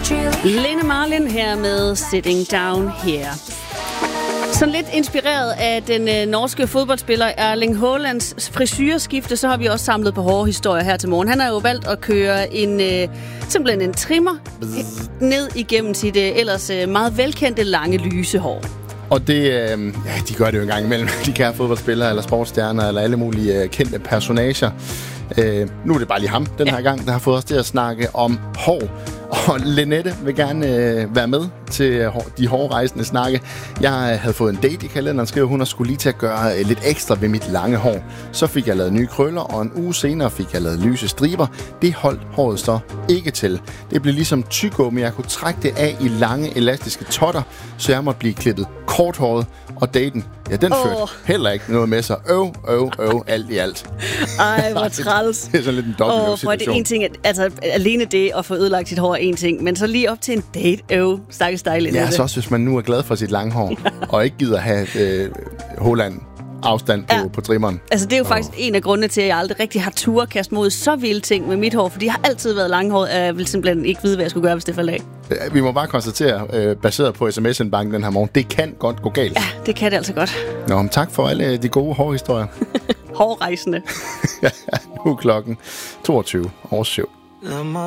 Lene Marlin her med Sitting Down Here. Sådan lidt inspireret af den norske fodboldspiller Erling Haalands frisyreskifte, så har vi også samlet på hårde historier her til morgen. Han har jo valgt at køre simpelthen en trimmer ned igennem sit ellers meget velkendte lange lyse hår. Og det, de gør det jo en gang imellem, de kære fodboldspillere eller sportsstjerner eller alle mulige kendte personager. Nu er det bare lige ham den her gang, der har fået os til at snakke om hår. Og Lenette vil gerne være med til de hårrejsende snakke. Jeg havde fået en date i kalenderen, skrev hun, og skulle lige til at gøre lidt ekstra ved mit lange hår. Så fik jeg lavet nye krøller, og en uge senere fik jeg lavet lyse striber. Det holdt håret så ikke til. Det blev ligesom tyggegummi, jeg kunne trække det af i lange, elastiske totter, så jeg måtte blive klippet korthåret. Og daten, ja, den førte heller ikke noget med sig. Alt i alt. Ej, hvor træls. Det er sådan lidt en dobbelt situation. Det er en ting, altså alene det at få ødelagt sit hår er en ting, men så lige op til en date, stakkels dejligt. Ja, så også hvis man nu er glad for sit lange hår, og ikke gider have Holland afstand på trimmeren. Altså det er jo faktisk en af grundene til, at jeg aldrig rigtig har tur at kaste mod så vilde ting med mit hår, fordi jeg har altid været langhåret, og jeg vil simpelthen ikke vide, hvad jeg skulle gøre, hvis det faldt af. Vi må bare konstatere, baseret på sms-indbanken den her morgen, det kan godt gå galt. Ja, det kan det altså godt. Nå, men tak for alle de gode hårhistorier. Hårrejsende. Nu er klokken 22:07.